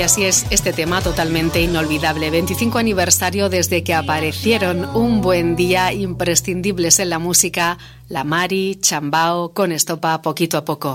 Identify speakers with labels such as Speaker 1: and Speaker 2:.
Speaker 1: Y así es este tema totalmente inolvidable. 25 aniversario desde que aparecieron. Un buen día, imprescindibles en la música. La Mari, Chambao, con Estopa, poquito a poco.